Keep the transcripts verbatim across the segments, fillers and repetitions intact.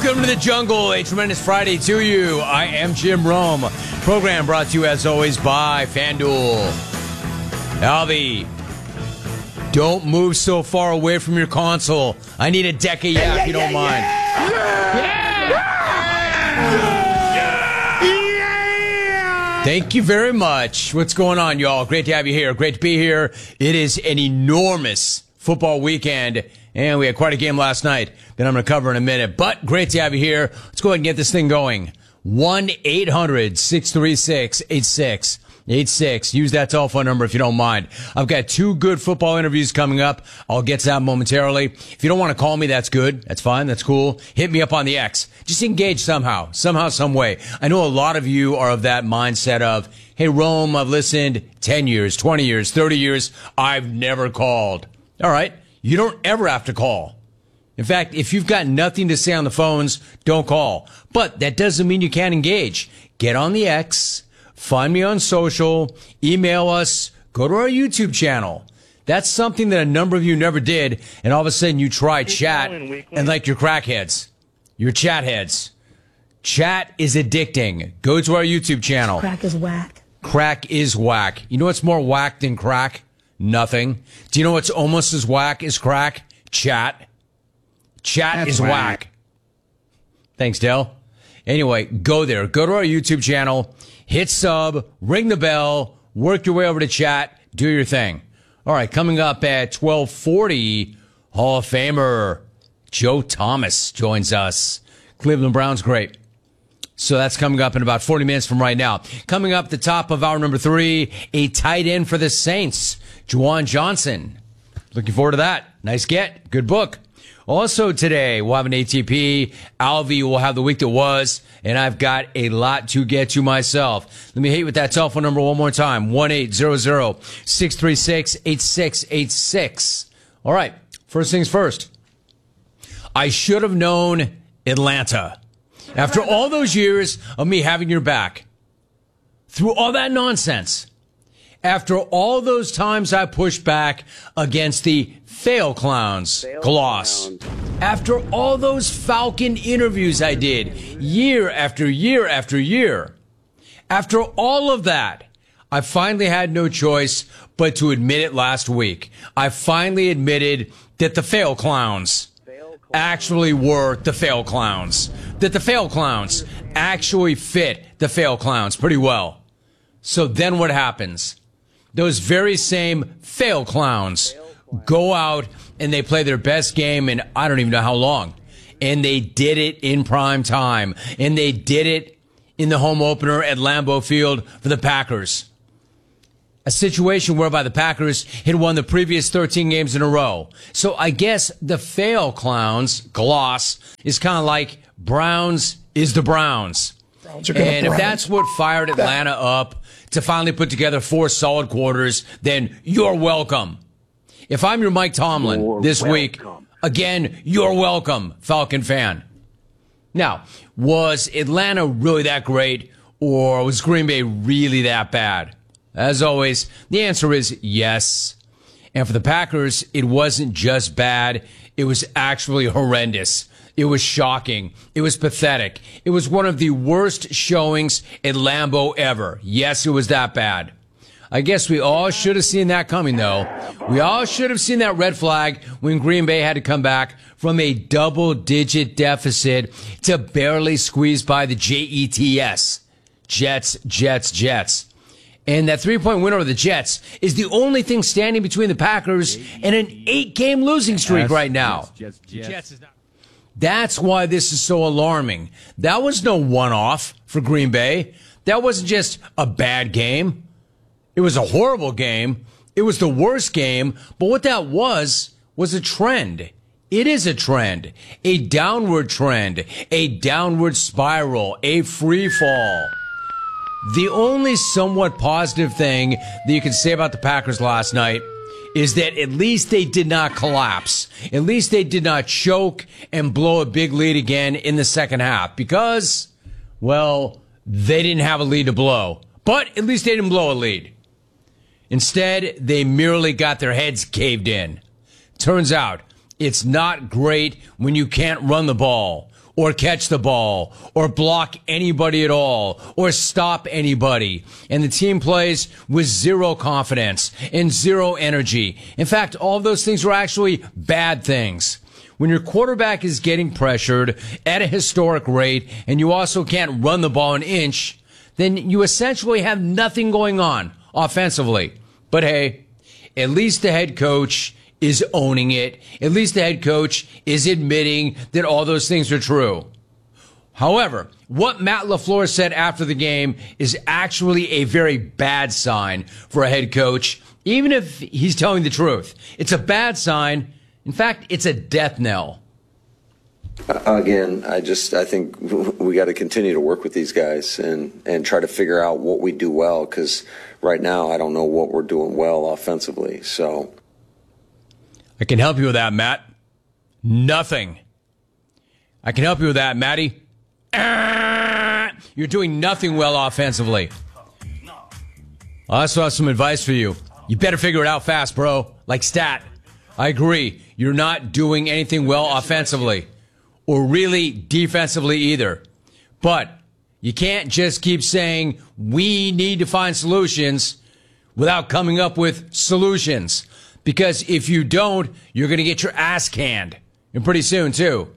Welcome to the jungle. A tremendous Friday to you. I am Jim Rome. Program brought to you, as always, by FanDuel. Albie, don't move so far away from your console. I need a deck of yak, if you don't mind. Thank you very much. What's going on, y'all? Great to have you here. Great to be here. It is an enormous football weekend, and we had quite a game last night that I'm going to cover in a minute. But great to have you here. Let's go ahead and get this thing going. one eight hundred six three six eight six eight six. Use that telephone number if you don't mind. I've got two good football interviews coming up. I'll get to that momentarily. If you don't want to call me, that's good. That's fine. That's cool. Hit me up on the X. Just engage somehow, somehow, some way. I know a lot of you are of that mindset of, hey, Rome, I've listened ten years, twenty years, thirty years. I've never called. All right. You don't ever have to call. In fact, if you've got nothing to say on the phones, don't call. But that doesn't mean you can't engage. Get on the X, find me on social, email us, go to our YouTube channel. That's something that a number of you never did, and all of a sudden you try chat, and like you're crackheads. You're chat heads. Chat is addicting. Go to our YouTube channel. Crack is whack. Crack is whack. You know what's more whack than crack? Nothing. Do you know what's almost as whack as crack? Chat. Chat That's is whack. whack. Thanks, Dell. Anyway, go there. Go to our YouTube channel. Hit sub. Ring the bell. Work your way over to chat. Do your thing. All right, coming up at twelve forty, Hall of Famer Joe Thomas joins us. Cleveland Browns great. So that's coming up in about forty minutes from right now. Coming up at the top of hour number three, a tight end for the Saints, Juwan Johnson. Looking forward to that. Nice get. Good book. Also today, we'll have an A T P. Alvy will have the week that was, and I've got a lot to get to myself. Let me hit you with that telephone number one more time. one eight hundred six three six eight six eight six. All right. First things first. I should have known Atlanta. After all those years of me having your back, through all that nonsense, after all those times I pushed back against the fail clowns, fail Gloss, clowns. After all those Falcon interviews I did year after year after year, after all of that, I finally had no choice but to admit it last week. I finally admitted that the fail clowns actually were the fail clowns. That the fail clowns actually fit the fail clowns pretty well. So then what happens? Those very same fail clowns go out and they play their best game in I don't even know how long. And they did it in prime time. And they did it in the home opener at Lambeau Field for the Packers. A situation whereby the Packers had won the previous thirteen games in a row. So I guess the fail clowns, Gloss, is kind of like Browns is the Browns. Browns and if Browns. That's what fired Atlanta up to finally put together four solid quarters, then you're welcome. If I'm your Mike Tomlin you're this welcome. week, again, you're welcome, Falcon fan. Now, was Atlanta really that great, or was Green Bay really that bad? As always, the answer is yes. And for the Packers, it wasn't just bad. It was actually horrendous. It was shocking. It was pathetic. It was one of the worst showings at Lambeau ever. Yes, it was that bad. I guess we all should have seen that coming, though. We all should have seen that red flag when Green Bay had to come back from a double-digit deficit to barely squeeze by the Jets. Jets, Jets, Jets. And that three-point win over the Jets is the only thing standing between the Packers and an eight-game losing streak right now. Jets, Jets, Jets is not. That's why this is so alarming. That was no one-off for Green Bay. That wasn't just a bad game. It was a horrible game. It was the worst game. But what that was, was a trend. It is a trend. A downward trend. A downward spiral. A free fall. The only somewhat positive thing that you can say about the Packers last night is that at least they did not collapse. At least they did not choke and blow a big lead again in the second half because, well, they didn't have a lead to blow. But at least they didn't blow a lead. Instead, they merely got their heads caved in. Turns out, it's not great when you can't run the ball or catch the ball or block anybody at all or stop anybody. And the team plays with zero confidence and zero energy. In fact, all of those things were actually bad things. When your quarterback is getting pressured at a historic rate and you also can't run the ball an inch, then you essentially have nothing going on offensively. But hey, at least the head coach is owning it. At least the head coach is admitting that all those things are true. However, what Matt LaFleur said after the game is actually a very bad sign for a head coach, even if he's telling the truth. It's a bad sign. In fact, it's a death knell. Again, I just I think we got to continue to work with these guys and, and try to figure out what we do well, because right now I don't know what we're doing well offensively. So I can help you with that, Matt. Nothing. I can help you with that, Matty. Ah, you're doing nothing well offensively. I also have some advice for you. You better figure it out fast, bro. Like stat. I agree. You're not doing anything well offensively, or really defensively either. But you can't just keep saying we need to find solutions without coming up with solutions. Because if you don't, you're going to get your ass canned. And pretty soon, too.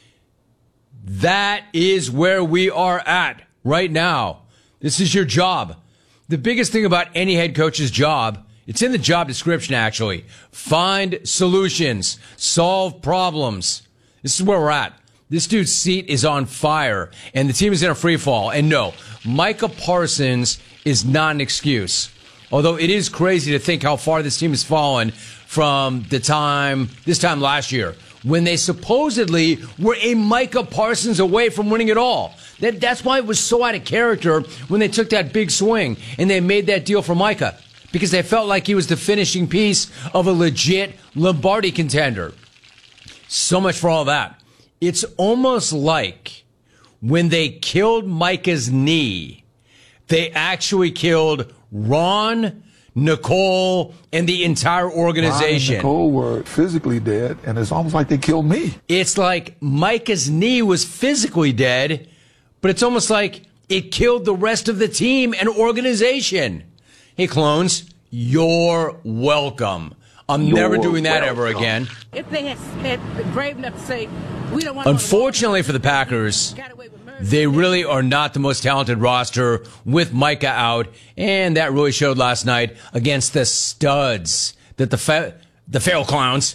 That is where we are at right now. This is your job. The biggest thing about any head coach's job, it's in the job description, actually. Find solutions. Solve problems. This is where we're at. This dude's seat is on fire, and the team is in a free fall. And no, Micah Parsons is not an excuse. Although it is crazy to think how far this team has fallen from the time, this time last year, when they supposedly were a Micah Parsons away from winning it all. That, that's why it was so out of character when they took that big swing and they made that deal for Micah, because they felt like he was the finishing piece of a legit Lombardi contender. So much for all that. It's almost like when they killed Micah's knee, they actually killed Ron, Nicole, and the entire organization. Ron and Nicole were physically dead, and it's almost like they killed me. It's like Micah's knee was physically dead, but it's almost like it killed the rest of the team and organization. Hey, clones, you're welcome. I'm you're never doing that welcome. ever again. If they had, had been brave enough to say, we don't want Unfortunately for the Packers, they really are not the most talented roster with Micah out, and that really showed last night against the studs that the fa- the fail clowns.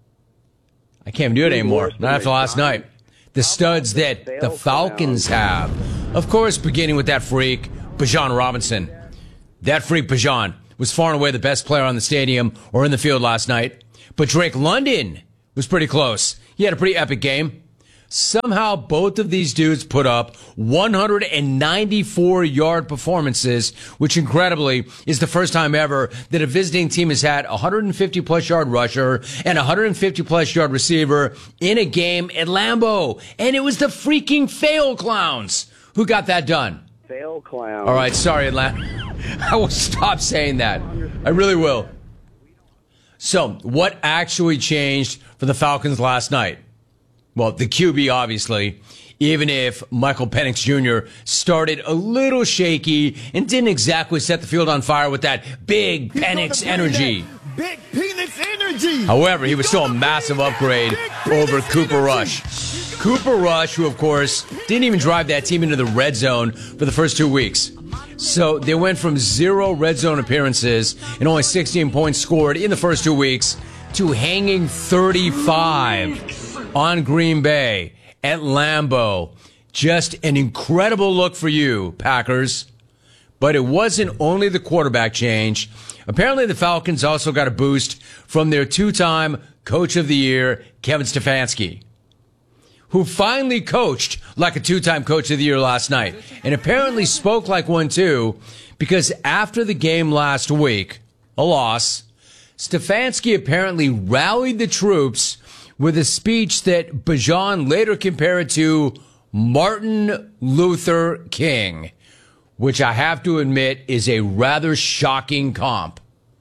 I can't do it anymore. Not after last night. The studs that the Falcons have. Of course, beginning with that freak, Bijan Robinson. That freak Bijan was far and away the best player on the stadium or in the field last night. But Drake London was pretty close. He had a pretty epic game. Somehow, both of these dudes put up one hundred ninety-four yard performances, which incredibly is the first time ever that a visiting team has had a one hundred fifty plus yard rusher and a one hundred fifty plus yard receiver in a game at Lambeau. And it was the freaking fail clowns who got that done. Fail clowns. All right, sorry, Atlanta. I will stop saying that. I really will. So, what actually changed for the Falcons last night? Well, the Q B, obviously, even if Michael Penix Junior started a little shaky and didn't exactly set the field on fire with that big Penix energy. Big Penix energy. However, he was still a massive upgrade over Cooper Rush. Cooper Rush, who, of course, didn't even drive that team into the red zone for the first two weeks. So they went from zero red zone appearances and only sixteen points scored in the first two weeks to hanging thirty-five on Green Bay at Lambeau. Just an incredible look for you, Packers. But it wasn't only the quarterback change. Apparently the Falcons also got a boost from their two-time Coach of the Year, Kevin Stefanski, who finally coached like a two-time Coach of the Year last night, and apparently spoke like one too, because after the game last week, a loss, Stefanski apparently rallied the troops with a speech that Bijan later compared to Martin Luther King, which I have to admit is a rather shocking comp.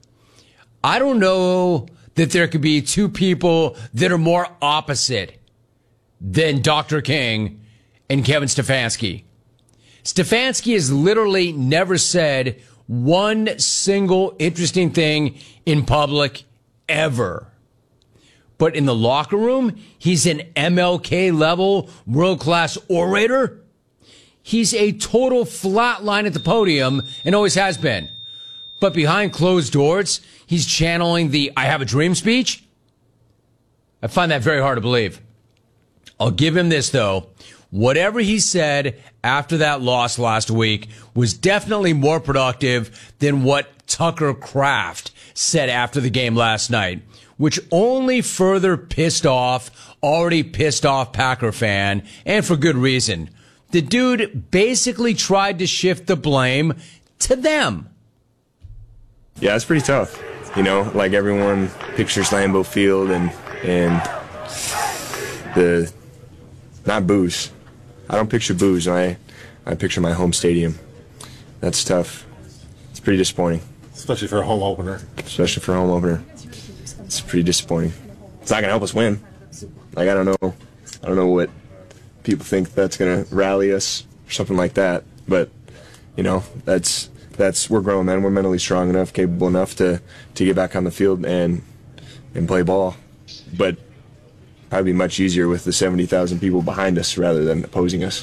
I don't know that there could be two people that are more opposite than Doctor King and Kevin Stefanski. Stefanski has literally never said one single interesting thing in public ever. But in the locker room, he's an M L K level world-class orator. He's a total flatline at the podium and always has been. But behind closed doors, he's channeling the I have a dream speech. I find that very hard to believe. I'll give him this, though. Whatever he said after that loss last week was definitely more productive than what Tucker Kraft said after the game last night, which only further pissed off already pissed off Packer fan, and for good reason. The dude basically tried to shift the blame to them. Yeah, it's pretty tough. You know, like everyone pictures Lambeau Field and and the not booze. I don't picture booze. I I picture my home stadium. That's tough. It's pretty disappointing. Especially for a home opener. Especially for a home opener. It's pretty disappointing. It's not gonna help us win. Like I don't know, I don't know what people think that's gonna rally us or something like that. But you know, that's that's we're grown men. We're mentally strong enough, capable enough to to get back on the field and and play ball. But probably much easier with the seventy thousand people behind us rather than opposing us.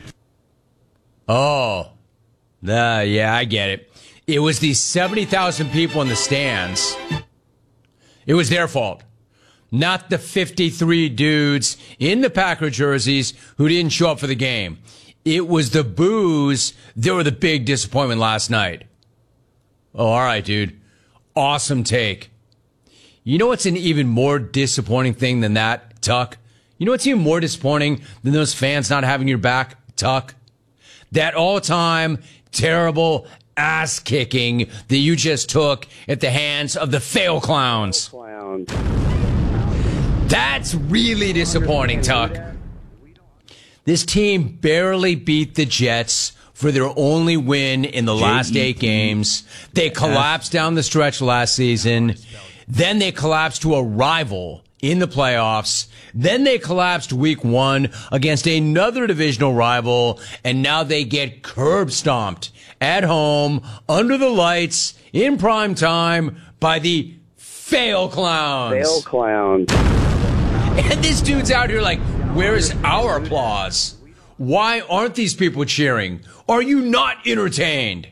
Oh, uh, yeah, I get it. It was the seventy thousand people in the stands. It was their fault. Not the fifty-three dudes in the Packer jerseys who didn't show up for the game. It was the boos that were the big disappointment last night. Oh, all right, dude. Awesome take. You know what's an even more disappointing thing than that, Tuck? You know what's even more disappointing than those fans not having your back, Tuck? That all-time terrible ass-kicking that you just took at the hands of the fail clowns. Clown. That's really disappointing, Tuck. This team barely beat the Jets for their only win in the last eight games. They collapsed down the stretch last season. Then they collapsed to a rival in the playoffs. Then they collapsed week one against another divisional rival. And now they get curb stomped at home, under the lights, in prime time by the fail clowns. Fail clowns. And this dude's out here like, where is our applause? Why aren't these people cheering? Are you not entertained?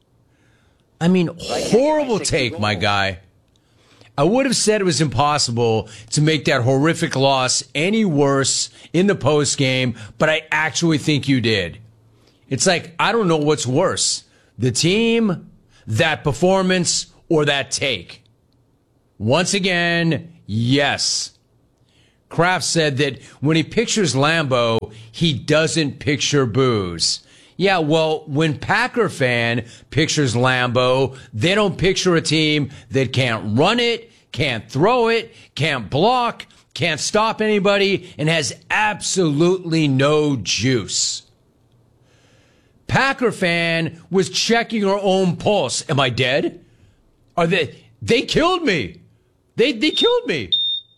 I mean, horrible take, my guy. I would have said it was impossible to make that horrific loss any worse in the postgame, but I actually think you did. It's like, I don't know what's worse, the team, that performance, or that take. Once again, yes. Kraft said that when he pictures Lambeau, he doesn't picture booze. Yeah, well, when Packer fan pictures Lambeau, they don't picture a team that can't run it, can't throw it, can't block, can't stop anybody, and has absolutely no juice. Packer fan was checking her own pulse. Am I dead? Are they? They killed me. They they killed me.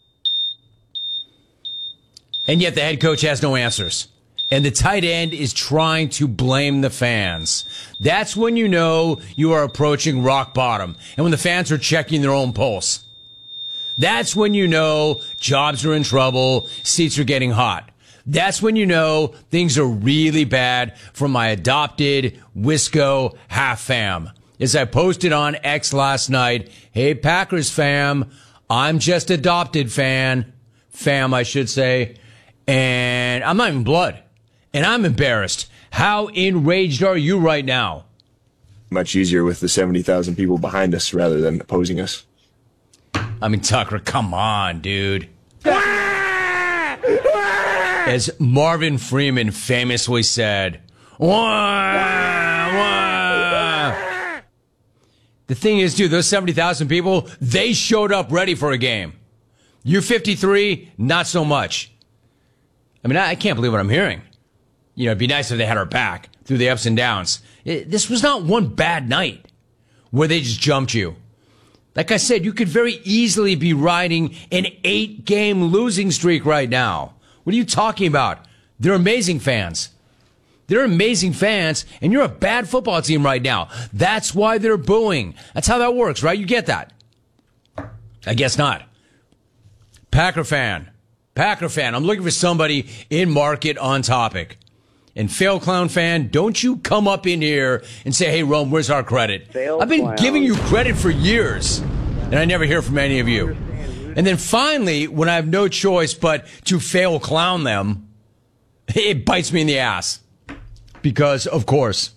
And yet the head coach has no answers. And the tight end is trying to blame the fans. That's when you know you are approaching rock bottom. And when the fans are checking their own pulse. That's when you know jobs are in trouble, seats are getting hot. That's when you know things are really bad for my adopted Wisco half fam. As I posted on X last night, hey Packers fam, I'm just adopted fan, fam I should say, and I'm not even blood. And I'm embarrassed. How enraged are you right now? Much easier with the seventy thousand people behind us rather than opposing us. I mean, Tucker, come on, dude. As Marvin Freeman famously said, wah, wah. The thing is, dude, those seventy thousand people, they showed up ready for a game. You fifty-three, not so much. I mean, I, I can't believe what I'm hearing. You know, it'd be nice if they had our back through the ups and downs. It, this was not one bad night where they just jumped you. Like I said, you could very easily be riding an eight-game losing streak right now. What are you talking about? They're amazing fans. They're amazing fans, and you're a bad football team right now. That's why they're booing. That's how that works, right? You get that? I guess not. Packer fan. Packer fan. I'm looking for somebody in market on topic. And Fail Clown fan, don't you come up in here and say, hey, Rome, where's our credit? Fail I've been Clown. giving you credit for years, and I never hear from any of you. And then finally, when I have no choice but to fail clown them, it bites me in the ass. Because, of course,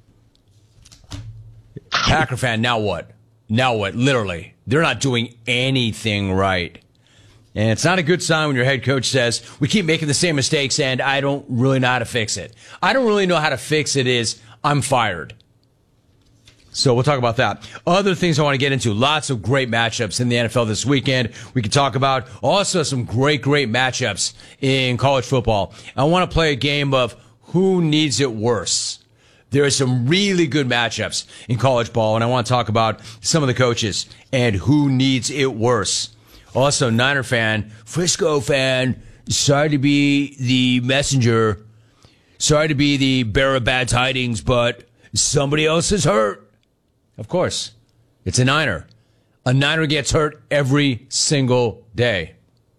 Packer fan, now what? Now what? Literally. They're not doing anything right. And it's not a good sign when your head coach says, we keep making the same mistakes and I don't really know how to fix it. I don't really know how to fix it is I'm fired. So we'll talk about that. Other things I want to get into. Lots of great matchups in the N F L this weekend. We can talk about also some great, great matchups in college football. I want to play a game of who needs it worse. There are some really good matchups in college ball, and I want to talk about some of the coaches and who needs it worse. Also, Niner fan, Frisco fan, sorry to be the messenger, sorry to be the bearer of bad tidings, but somebody else is hurt. Of course, it's a Niner. A Niner gets hurt every single day.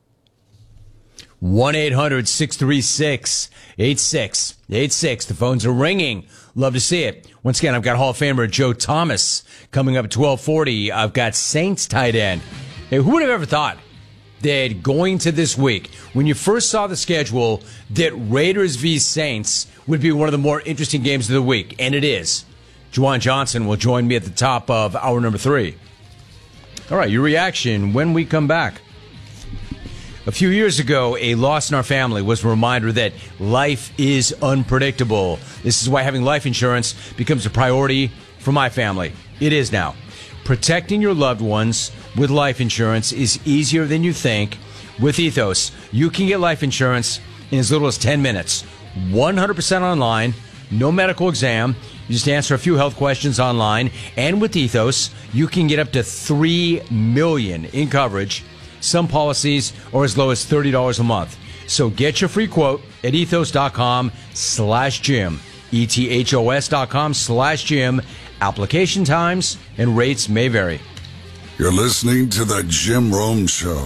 one eight hundred six three six eight six eight six. The phones are ringing. Love to see it. Once again, I've got Hall of Famer Joe Thomas coming up at twelve forty. I've got Saints tight end. Hey, who would have ever thought that going to this week, when you first saw the schedule, that Raiders v. Saints would be one of the more interesting games of the week? And it is. Juwan Johnson will join me at the top of hour number three. All right, your reaction when we come back. A few years ago, a loss in our family was a reminder that life is unpredictable. This is why having life insurance becomes a priority for my family. It is now. Protecting your loved ones with life insurance is easier than you think. With Ethos, you can get life insurance in as little as ten minutes. one hundred percent online, no medical exam. You just answer a few health questions online. And with Ethos, you can get up to three million dollars in coverage. Some policies are as low as thirty dollars a month. So get your free quote at ethos.com slash Jim. E-T-H-O-S dot com slash Jim. Application times and rates may vary. You're listening to the Jim Rome Show.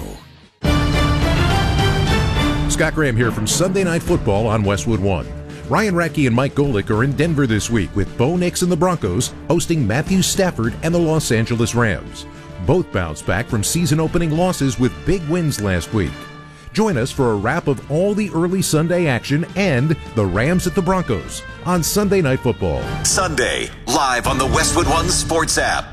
Scott Graham here from Sunday Night Football on Westwood One. Ryan Radke and Mike Golick are in Denver this week with Bo Nix and the Broncos hosting Matthew Stafford and the Los Angeles Rams. Both bounced back from season-opening losses with big wins last week. Join us for a wrap of all the early Sunday action and the Rams at the Broncos on Sunday Night Football. Sunday, live on the Westwood One Sports app.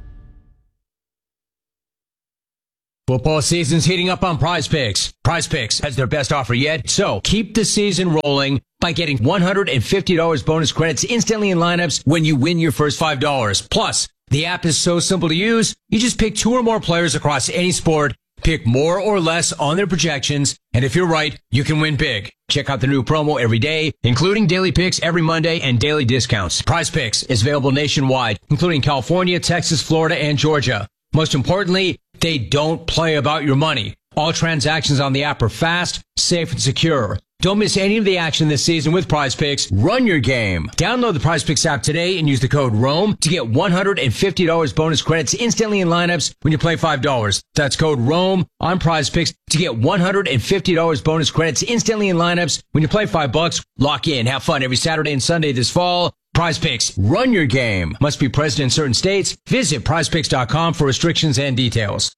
Football season's heating up on Prize Picks. Prize Picks has their best offer yet, so keep the season rolling by getting one hundred fifty dollars bonus credits instantly in lineups when you win your first five dollars. Plus, the app is so simple to use, you just pick two or more players across any sport, pick more or less on their projections, and if you're right, you can win big. Check out the new promo every day, including daily picks every Monday and daily discounts. Prize Picks is available nationwide, including California, Texas, Florida, and Georgia. Most importantly, they don't play about your money. All transactions on the app are fast, safe, and secure. Don't miss any of the action this season with Prize Picks. Run your game. Download the Prize Picks app today and use the code ROME to get one hundred fifty dollars bonus credits instantly in lineups when you play five dollars. That's code ROME on Prize Picks to get one hundred fifty dollars bonus credits instantly in lineups when you play five bucks. Lock in. Have fun every Saturday and Sunday this fall. Prize Picks. Run your game. Must be present in certain states. Visit prize picks dot com for restrictions and details.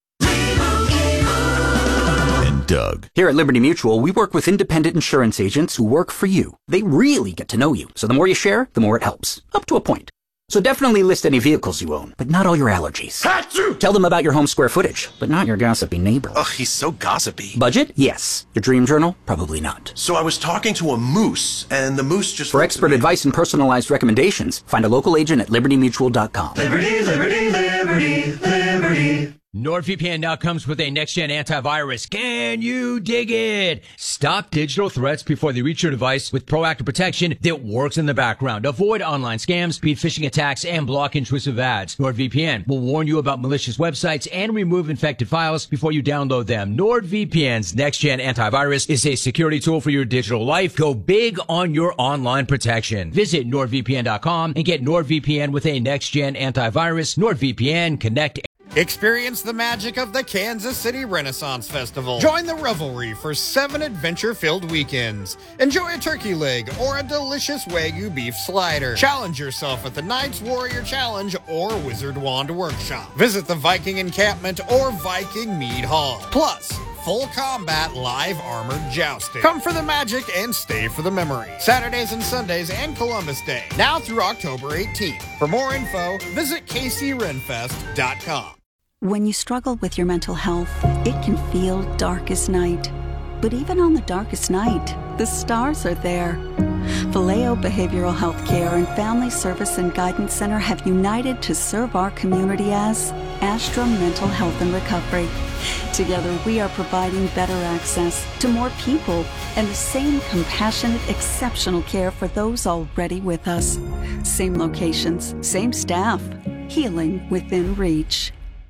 Doug. Here at Liberty Mutual, we work with independent insurance agents who work for you. They really get to know you, so the more you share, the more it helps. Up to a point. So definitely list any vehicles you own, but not all your allergies. Achoo! Tell them about your home square footage, but not your gossipy neighbor. Ugh, he's so gossipy. Budget? Yes. Your dream journal? Probably not. So I was talking to a moose, and the moose just... For expert advice and personalized recommendations, find a local agent at liberty mutual dot com. Liberty, liberty, liberty, liberty. NordVPN now comes with a next-gen antivirus. Can you dig it? Stop digital threats before they reach your device with proactive protection that works in the background. Avoid online scams, beat phishing attacks, and block intrusive ads. NordVPN will warn you about malicious websites and remove infected files before you download them. NordVPN's next-gen antivirus is a security tool for your digital life. Go big on your online protection. Visit NordVPN dot com and get NordVPN with a next-gen antivirus. NordVPN, connect. Experience the magic of the Kansas City Renaissance Festival. Join the revelry for seven adventure-filled weekends. Enjoy a turkey leg or a delicious Wagyu beef slider. Challenge yourself at the Knights Warrior Challenge or Wizard Wand Workshop. Visit the Viking Encampment or Viking Mead Hall. Plus, full combat live armored jousting. Come for the magic and stay for the memory. Saturdays and Sundays and Columbus Day. Now through October eighteenth. For more info, visit K C renfest dot com. When you struggle with your mental health, it can feel dark as night. But even on the darkest night, the stars are there. Vallejo Behavioral Health Care and Family Service and Guidance Center have united to serve our community as Astra Mental Health and Recovery. Together, we are providing better access to more people and the same compassionate, exceptional care for those already with us. Same locations, same staff, healing within reach.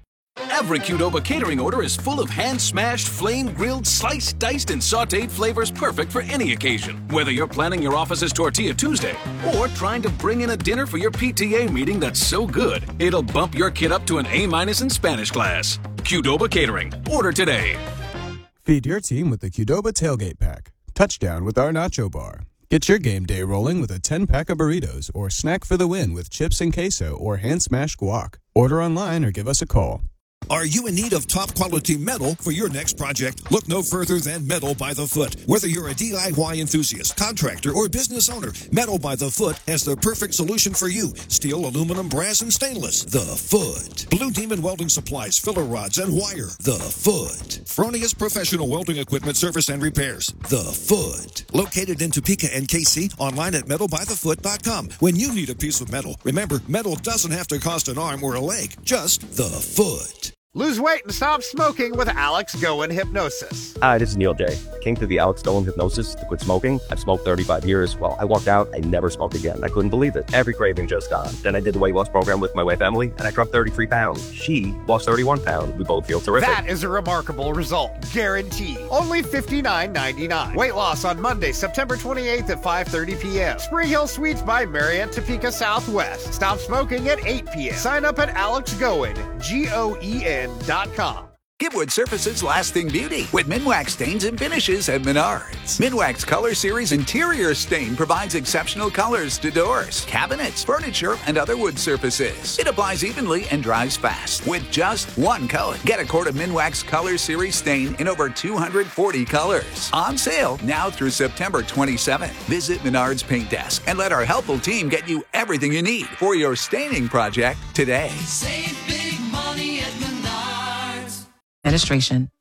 Every Qdoba catering order is full of hand-smashed, flame-grilled, sliced, diced, and sautéed flavors perfect for any occasion. Whether you're planning your office's Tortilla Tuesday or trying to bring in a dinner for your P T A meeting that's so good, it'll bump your kid up to an A-minus in Spanish class. Qdoba Catering. Order today. Feed your team with the Qdoba Tailgate Pack. Touchdown with our Nacho Bar. Get your game day rolling with a ten-pack of burritos or snack for the win with chips and queso or hand-smashed guac. Order online or give us a call. Are you in need of top-quality metal for your next project? Look no further than Metal by the Foot. Whether you're a D I Y enthusiast, contractor, or business owner, Metal by the Foot has the perfect solution for you. Steel, aluminum, brass, and stainless. The Foot. Blue Demon Welding Supplies, filler rods, and wire. The Foot. Fronius Professional Welding Equipment Service and Repairs. The Foot. Located in Topeka and K C, online at metal by the foot dot com. When you need a piece of metal, remember, metal doesn't have to cost an arm or a leg. Just the Foot. Lose weight and stop smoking with Alex Goen Hypnosis. Hi, this is Neil J. Came to the Alex Goen Hypnosis to quit smoking. I've smoked thirty-five years. Well, I walked out, I never smoked again. I couldn't believe it. Every craving just gone. Then I did the weight loss program with my wife, Emily, and I dropped thirty-three pounds. She lost thirty-one pounds. We both feel terrific. That is a remarkable result. Guaranteed. Only fifty-nine ninety-nine. Weight loss on Monday, September twenty-eighth at five thirty p.m. Spring Hill Suites by Marriott, Topeka Southwest. Stop smoking at eight p.m. Sign up at Alex Goen, G O E N dot com. Give wood surfaces lasting beauty with Minwax stains and finishes at Menards. Minwax Color Series Interior Stain provides exceptional colors to doors, cabinets, furniture, and other wood surfaces. It applies evenly and dries fast with just one coat. Get a quart of Minwax Color Series Stain in over two hundred forty colors. On sale now through September twenty-seventh. Visit Menards Paint Desk and let our helpful team get you everything you need for your staining project today. Save big money at Menards. Administration.